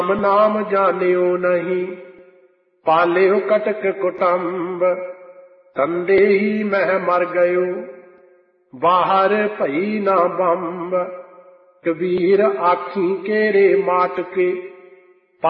नाम जानियो नहीं, पालियो कटक कुटुंब, तंदे ही मह मर गयो, बाहर भई ना बंब। कबीर आखी केरे माट के,